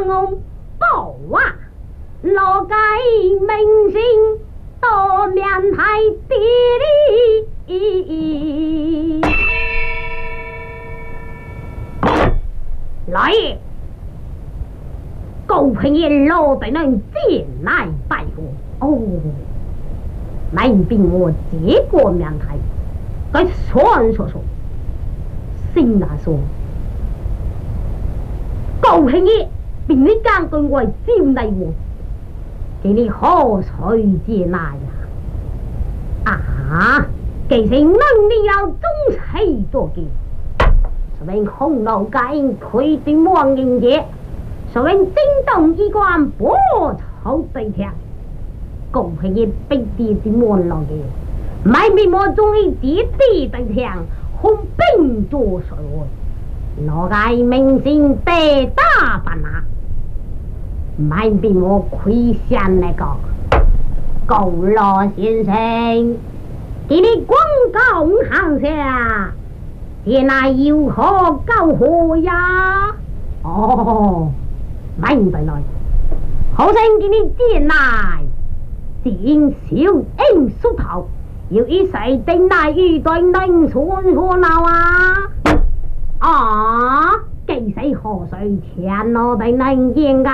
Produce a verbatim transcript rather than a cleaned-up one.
我报啊，老该明星多面台地里。来也，狗朋友老得能进来拜访哦。门兵我接过面台，该说说说，心那说，狗朋友并你刚跟我招来我，给你何水接纳呀？啊，其实能力要中气做嘅。所谓红楼感应推定望人节，所谓惊动一关波涛对天，共配一被地的门浪嘅，买面膜中意地地对天，红兵做水位，老爱明星得大把拿，买面膜亏钱那个，够了先生，给你广告行下。现在有何救火呀？哦，明白了。好生给你进来，见小英梳头，要一世定来遇对能说说闹啊！啊，既死河水天我哋能见噶。